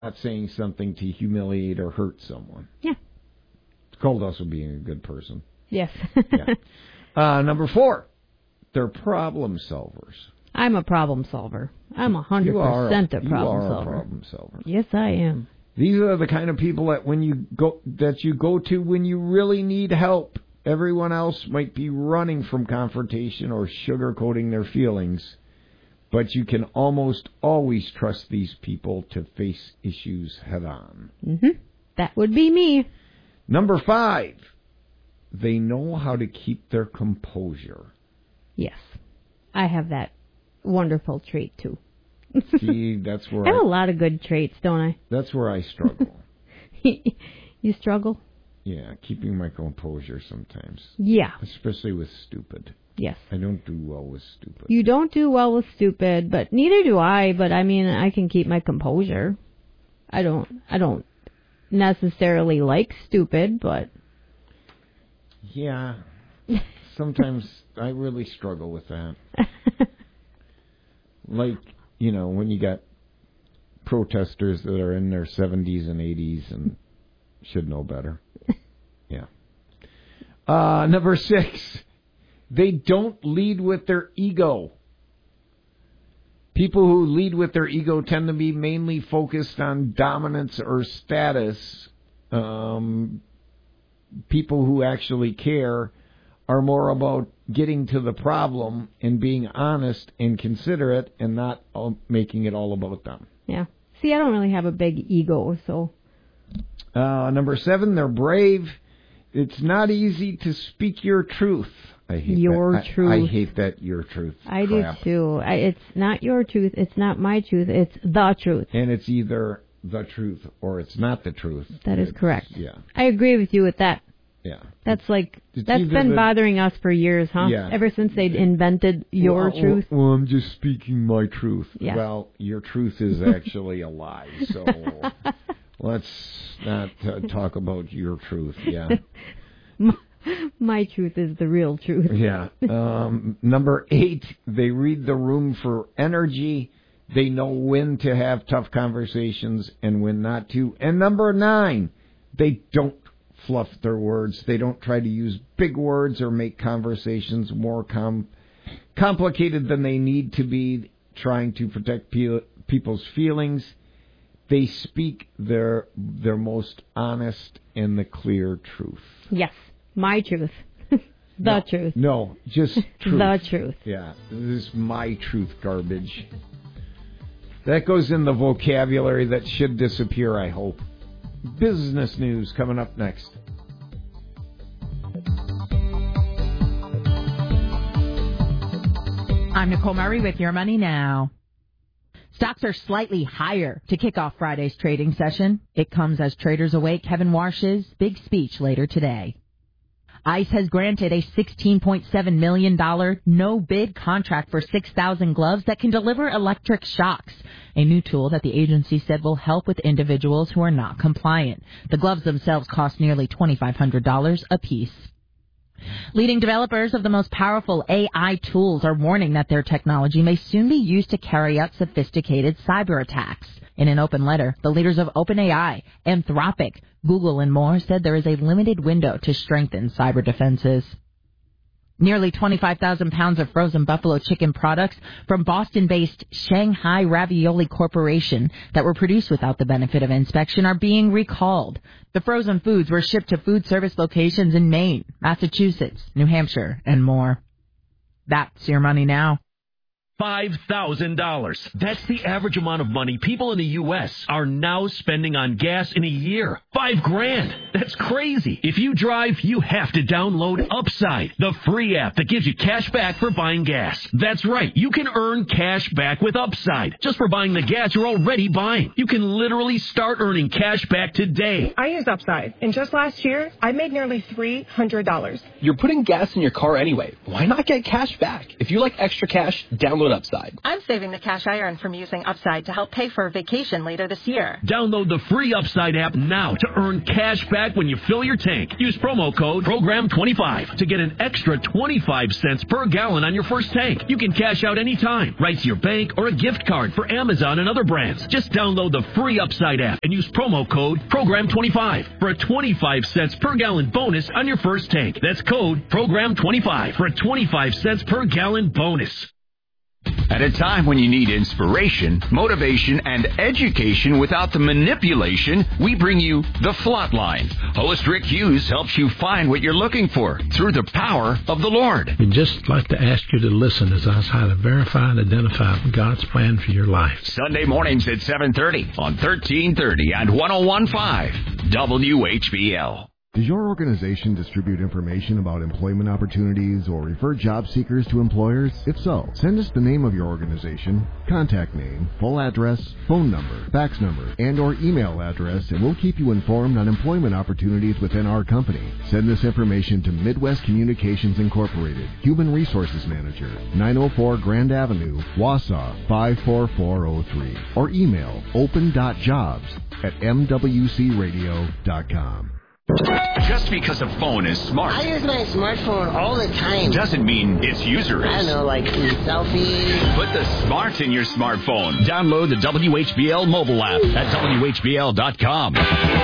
not saying something to humiliate or hurt someone. Yeah. It's called also being a good person. Yes. Yeah. Number 4, they're problem solvers. I'm a problem solver. I'm 100% a problem solver. You are a problem solver. Yes, I am. These are the kind of people that you go to when you really need help. Everyone else might be running from confrontation or sugarcoating their feelings, but you can almost always trust these people to face issues head on. Mm-hmm. That would be me. Number 5, they know how to keep their composure. Yes. I have that wonderful trait, too. See, that's where I have a lot of good traits, don't I? That's where I struggle. You struggle? Yeah, keeping my composure sometimes. Yeah. Especially with stupid. Yes. I don't do well with stupid. You don't do well with stupid, but neither do I, but I mean, I can keep my composure. I don't necessarily like stupid, but... Yeah. Sometimes I really struggle with that. Like, when you got protesters that are in their 70s and 80s and should know better. Yeah. Number 6, they don't lead with their ego. People who lead with their ego tend to be mainly focused on dominance or status. People who actually care are more about getting to the problem and being honest and considerate and not making it all about them. Yeah. See, I don't really have a big ego, so... Number 7, they're brave. It's not easy to speak your truth. I hate your truth. I hate that your truth. I crap. do too. It's not your truth. It's not my truth. It's the truth. And it's either the truth or it's not the truth. That is correct. Yeah. I agree with you with that. Yeah. That's been bothering us for years, huh? Yeah. Ever since they invented your truth. Well, I'm just speaking my truth. Yeah. Well, your truth is actually a lie. So let's not talk about your truth. Yeah. My truth is the real truth. Yeah. Number 8, they read the room for energy. They know when to have tough conversations and when not to. And number 9, they don't fluff their words. They don't try to use big words or make conversations more complicated than they need to be, trying to protect people's feelings. They speak their most honest and the clear truth. Yes, my truth. Truth. No, just truth. The truth. Yeah, this is my truth garbage. That goes in the vocabulary that should disappear, I hope. Business news coming up next. I'm Nicole Murray with Your Money Now. Stocks are slightly higher to kick off Friday's trading session. It comes as traders await Kevin Warsh's big speech later today. ICE has granted a $16.7 million no-bid contract for 6,000 gloves that can deliver electric shocks, a new tool that the agency said will help with individuals who are not compliant. The gloves themselves cost nearly $2,500 apiece. Leading developers of the most powerful AI tools are warning that their technology may soon be used to carry out sophisticated cyber attacks. In an open letter, the leaders of OpenAI, Anthropic, Google, and more said there is a limited window to strengthen cyber defenses. Nearly 25,000 pounds of frozen buffalo chicken products from Boston-based Shanghai Ravioli Corporation that were produced without the benefit of inspection are being recalled. The frozen foods were shipped to food service locations in Maine, Massachusetts, New Hampshire, and more. That's Your Money Now. $5,000. That's the average amount of money people in the U.S. are now spending on gas in a year. $5,000. That's crazy. If you drive, you have to download Upside, the free app that gives you cash back for buying gas. That's right. You can earn cash back with Upside just for buying the gas you're already buying. You can literally start earning cash back today. I used Upside, and just last year, I made nearly $300. You're putting gas in your car anyway. Why not get cash back? If you like extra cash, download Download Upside. I'm saving the cash I earn from using Upside to help pay for a vacation later this year. Download the free Upside app now to earn cash back when you fill your tank. Use promo code PROGRAM25 to get an extra 25 cents per gallon on your first tank. You can cash out anytime, right to your bank or a gift card for Amazon and other brands. Just download the free Upside app and use promo code PROGRAM25 for a 25 cents per gallon bonus on your first tank. That's code PROGRAM25 for a 25 cents per gallon bonus. At a time when you need inspiration, motivation, and education without the manipulation, we bring you The Flatline. Host Rick Hughes helps you find what you're looking for through the power of the Lord. We'd just like to ask you to listen as I try to verify and identify God's plan for your life. Sunday mornings at 7:30 on 1330 and 101.5 WHBL. Does your organization distribute information about employment opportunities or refer job seekers to employers? If so, send us the name of your organization, contact name, full address, phone number, fax number, and or email address, and we'll keep you informed on employment opportunities within our company. Send this information to Midwest Communications Incorporated, Human Resources Manager, 904 Grand Avenue, Wausau 54403, or email open.jobs@mwcradio.com. Just because a phone is smart, I use my smartphone all the time, doesn't mean its user is. I don't know, like selfies. Put the smart in your smartphone. Download the WHBL mobile app at WHBL.com.